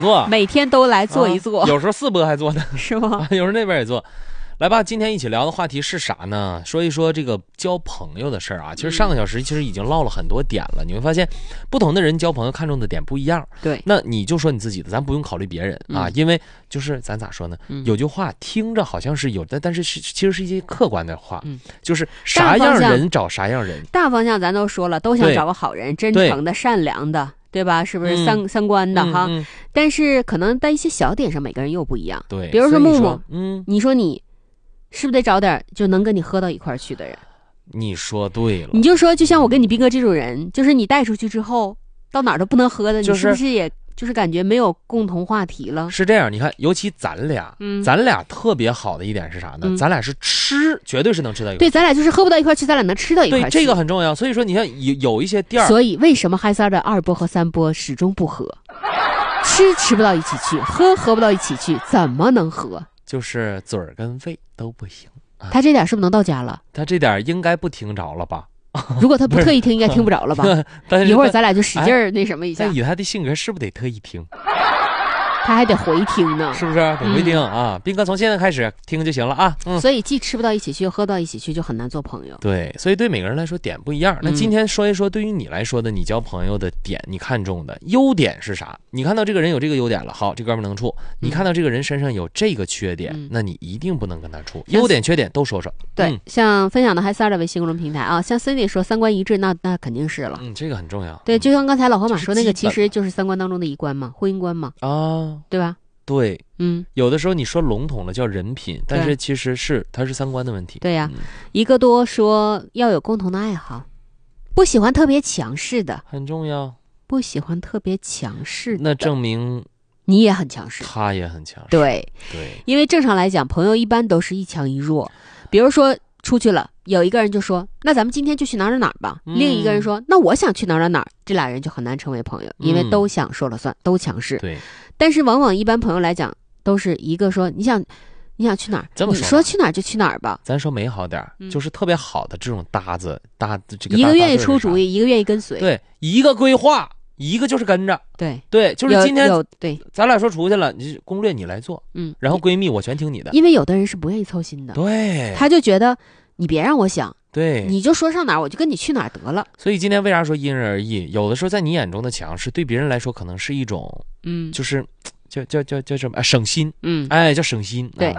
做， 每天都来做一做， 有时候4波还做呢， 是吗？ 有时候那边也做。来吧，今天一起聊的话题是啥呢？说一说这个交朋友的事儿啊。其实上个小时其实已经唠了很多点了，你会发现不同的人交朋友看重的点不一样。 对， 那你就说你自己的，咱不用考虑别人啊，因为就是咱咋说呢？有句话听着好像是有的，但是其实是一些客观的话，就是啥样人找啥样人。 大方向咱都说了，都想找个好人，真诚的、善良的。对吧？是不是三观的哈？但是可能在一些小点上，每个人又不一样。 对， 比如说木木，你说你是不是得找点就能跟你喝到一块儿去的人？ 你说对了， 你就说，就像我跟你斌哥这种人，就是你带出去之后，到哪儿都不能喝的，你是不是也就是感觉没有共同话题了？ 是这样，你看，尤其咱俩，咱俩特别好的一点是啥呢？咱俩是吃，绝对是能吃到一块。 对，咱俩就是喝不到一块去，咱俩能吃到一块去。 对，这个很重要。所以说，你看有一些店儿， 所以为什么嗨三的2波和3波始终不喝？吃不到一起去，喝不到一起去，怎么能喝？ 就是嘴儿跟肺都不行。 他这点是不是能到家了？ 他这点应该不听着了吧？ 如果他不特意听，应该听不着了吧？ 但是一会儿咱俩就使劲儿那什么一下。 但以他的性格，是不是得特意听？ 他还得回听呢， 是不是得回听啊？斌哥从现在开始听就行了啊。 所以既吃不到一起去，又喝到一起去，就很难做朋友。 对，所以对每个人来说点不一样。那今天说一说对于你来说的，你交朋友的点，你看重的优点是啥？你看到这个人有这个优点了，好，这哥们能处。你看到这个人身上有这个缺点，那你一定不能跟他处。优点缺点都说说。 对，像分享的还3的微信公众平台啊，像 Cindy 说3观一致，那肯定是了。 这个很重要。 对，就像刚才老河马说那个，其实就是3观当中的一关嘛，婚姻观嘛。啊，对吧？ 对，有的时候你说笼统了叫人品，但是其实它是3观的问题。 对呀，一个多说要有共同的爱好，不喜欢特别强势的， 很重要。 不喜欢特别强势的， 那证明你也很强势， 他也很强势。 对，因为正常来讲，朋友一般都是一强一弱。比如说出去了，有一个人就说：“那咱们今天就去哪儿哪儿吧。”另一个人说：“那我想去哪儿哪儿。”这俩人就很难成为朋友，因为都想说了算，都强势。 对。但是往往一般朋友来讲，都是一个说你想去哪儿，你说去哪儿就去哪儿吧。 咱说美好点，就是特别好的这种搭子，这个一个愿意出主意，一个愿意跟随。 对，一个规划，一个就是跟着。对，就是今天对， 咱俩说出去了，你攻略你来做，然后闺蜜我全听你的。 因为有的人是不愿意凑心的， 对， 他就觉得你别让我想。 对， 你就说上哪儿，我就跟你去哪儿得了。 所以今天为啥说因人而异？有的时候在你眼中的强势，对别人来说可能是一种，就是叫什么？省心，叫省心。 对。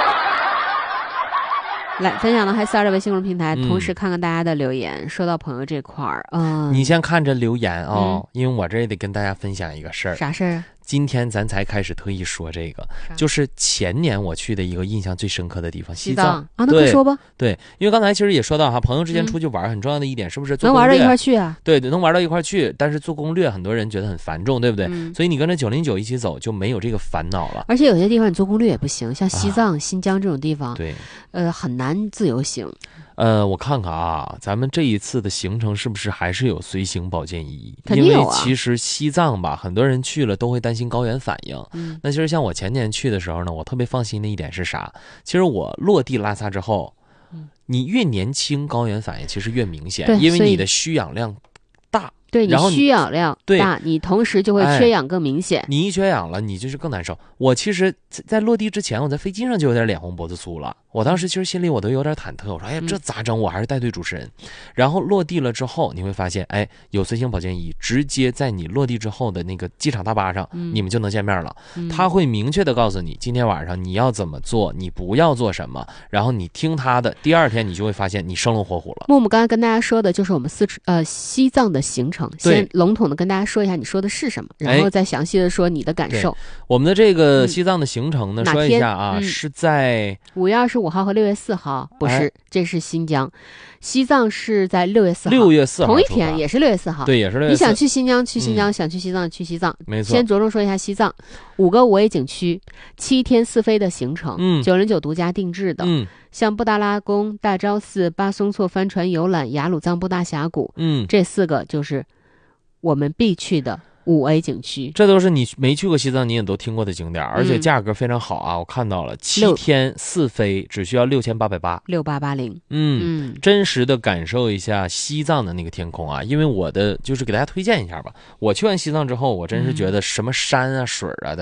来分享的还3的微信公众平台，同时看看大家的留言。说到朋友这块儿， 你先看着留言啊，因为我这也得跟大家分享一个事儿。 啥事儿？ 今天咱才开始特意说这个，就是前年我去的一个印象最深刻的地方，西藏啊。那快说吧。 对，因为刚才其实也说到哈，朋友之间出去玩很重要的一点，是不是能玩到一块去啊？ 对，能玩到一块去，但是做攻略很多人觉得很繁重，对不对？所以你跟着909一起走就没有这个烦恼了。 而且有些地方你做攻略也不行，像西藏、新疆这种地方， 对， 很难自由行。 我看看啊，咱们这一次的行程是不是还是有随行保健仪？ 肯定有啊。 因为其实西藏吧，很多人去了都会担心高原反应。那其实像我前年去的时候呢，我特别放心的一点是啥？其实我落地拉萨之后，你越年轻，高原反应其实越明显，因为你的需氧量大。 对，你需氧量大，你同时就会缺氧更明显。 你一缺氧了，你就是更难受。我其实在落地之前，我在飞机上就有点脸红脖子粗了。我当时其实心里我都有点忐忑，我说哎呀这咋整？我还是带队主持人。然后落地了之后，你会发现哎有随行保健仪，直接在你落地之后的那个机场大巴上，你们就能见面了。他会明确的告诉你今天晚上你要怎么做，你不要做什么，然后你听他的，第二天你就会发现你生龙活虎了。 木木刚才跟大家说的就是我们西藏的行程，先笼统的跟大家说一下你说的是什么，然后再详细的说你的感受。 我们的这个西藏的行程呢，说一下啊，是在 5月25号和6月4号，不是，这是新疆。西藏是在6月4号，6 月4号同一天，也是6月4号。 对，也是6月4号。 你想去新疆去新疆，想去西藏去西藏。 没错。 先着重说一下西藏，5个5A景区，7天4飞的行程，909独家定制的。像布达拉宫、大昭寺、巴松措帆船游览、雅鲁藏布大峡谷，这4个就是我们必去的 5A 景区， 这都是你没去过西藏你也都听过的景点，而且价格非常好啊！我看到了7天4飞，只需要6880， 6880。 真实的感受一下西藏的那个天空啊！因为我的就是给大家推荐一下吧，我去完西藏之后，我真是觉得什么山啊水啊的。